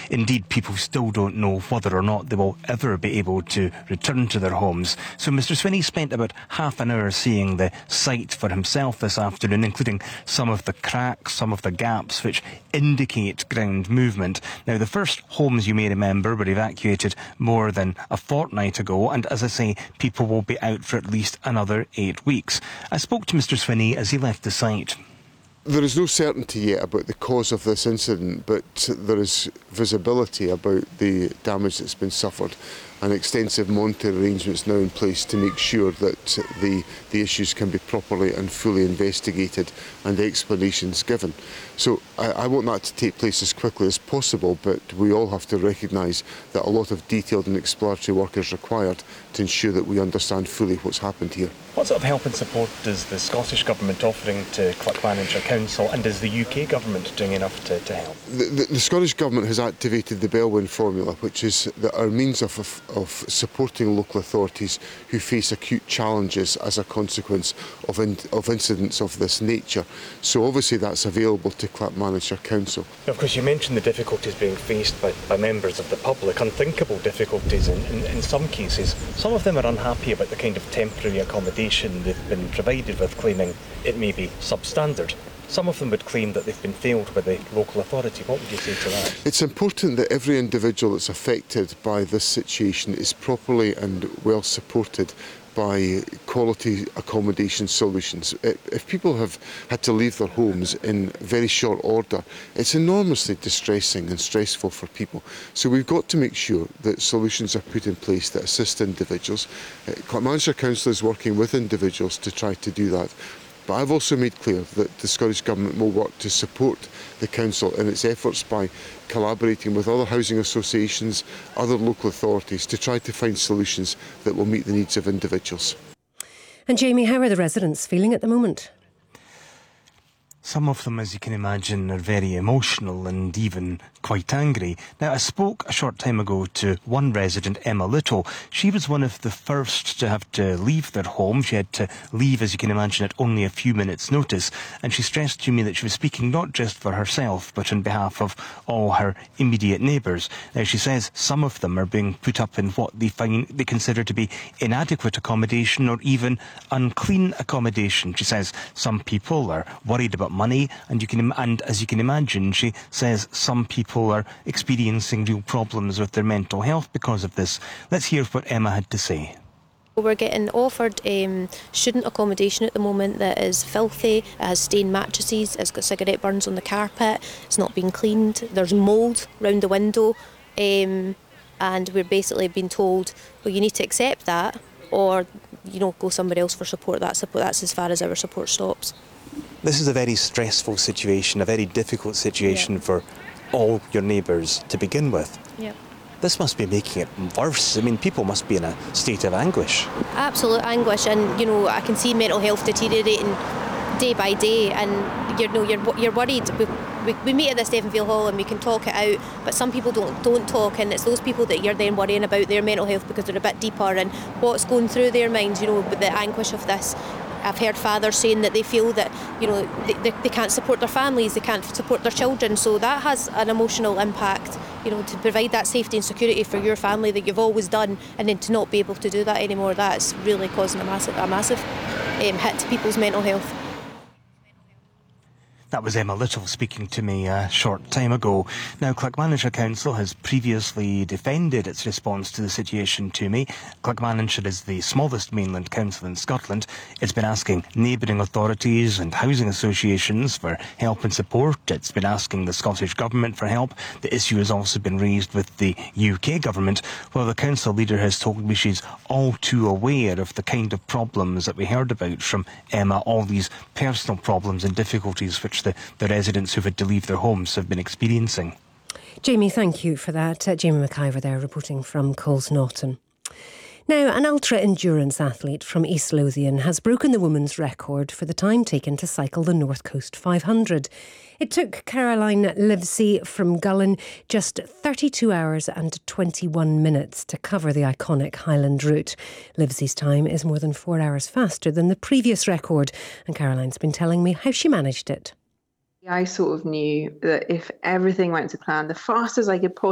Indeed, people still don't know whether or not they will ever be able to return to their homes. So Mr Swinney spent about half an hour seeing the site for himself this afternoon, including some of the cracks, some of the gaps which indicate ground movement. Now, the first homes, you may remember, were evacuated more than a fortnight ago, and as I say, people will be out for at least another 8 weeks. I spoke to Mr Swinney as he left the site. There is no certainty yet about the cause of this incident, but there is visibility about the damage that's been suffered, and extensive monitoring arrangements now in place to make sure that the issues can be properly and fully investigated and explanations given. So I want that to take place as quickly as possible, but we all have to recognise that a lot of detailed and exploratory work is required to ensure that we understand fully what's happened here. What sort of help and support is the Scottish Government offering to Clackmannanshire Council, and is the UK Government doing enough to help? The Scottish Government has activated the Bellwin formula, which is our means of supporting local authorities who face acute challenges as a consequence of incidents of this nature. So obviously that's available to Clackmannanshire Council. Of course, you mentioned the difficulties being faced by members of the public, unthinkable difficulties in some cases. Some of them are unhappy about the kind of temporary accommodation they've been provided with, claiming it may be substandard. Some of them would claim that they've been failed by the local authority. What would you say to that? It's important that every individual that's affected by this situation is properly and well supported by quality accommodation solutions. If people have had to leave their homes in very short order, it's enormously distressing and stressful for people. So we've got to make sure that solutions are put in place that assist individuals. Clackmannanshire Council is working with individuals to try to do that. But I've also made clear that the Scottish Government will work to support the Council in its efforts by collaborating with other housing associations, other local authorities, to try to find solutions that will meet the needs of individuals. And Jamie, how are the residents feeling at the moment? Some of them, as you can imagine, are very emotional and even quite angry. Now, I spoke a short time ago to one resident, Emma Little. She was one of the first to have to leave their home. She had to leave, as you can imagine, at only a few minutes' notice. And she stressed to me that she was speaking not just for herself, but on behalf of all her immediate neighbours. Now, she says some of them are being put up in what they consider to be inadequate accommodation or even unclean accommodation. She says some people are worried about money, and as you can imagine, she says some people are experiencing real problems with their mental health because of this. Let's hear what Emma had to say. We're getting offered student accommodation at the moment that is filthy, it has stained mattresses, it's got cigarette burns on the carpet, it's not been cleaned, there's mould round the window, and we're basically being told, well, you need to accept that, or go somewhere else for support. That's as far as our support stops. This is a very stressful situation, a very difficult situation for all your neighbours to begin with. Yeah. This must be making it worse. I mean, people must be in a state of anguish. Absolute anguish, and I can see mental health deteriorating day by day, and you're worried. We meet at the Stephenfield Hall and we can talk it out, but some people don't talk, and it's those people that you're then worrying about their mental health because they're a bit deeper and what's going through their minds, with the anguish of this. I've heard fathers saying that they feel that they can't support their families, they can't support their children, so that has an emotional impact, to provide that safety and security for your family that you've always done, and then to not be able to do that anymore, that's really causing a massive hit to people's mental health. That was Emma Little speaking to me a short time ago. Now, Clackmannanshire Council has previously defended its response to the situation to me. Clackmannanshire is the smallest mainland council in Scotland. It's been asking neighbouring authorities and housing associations for help and support. It's been asking the Scottish Government for help. The issue has also been raised with the UK Government. Well, the council leader has told me she's all too aware of the kind of problems that we heard about from Emma, all these personal problems and difficulties which the residents who've had to leave their homes have been experiencing. Jamie, thank you for that. Jamie McIver there reporting from Colsnaughton. Now, an ultra-endurance athlete from East Lothian has broken the women's record for the time taken to cycle the North Coast 500. It took Caroline Livesey from Gullin just 32 hours and 21 minutes to cover the iconic Highland route. Livesey's time is more than 4 hours faster than the previous record, and Caroline's been telling me how she managed it. I sort of knew that if everything went to plan, the fastest I could possibly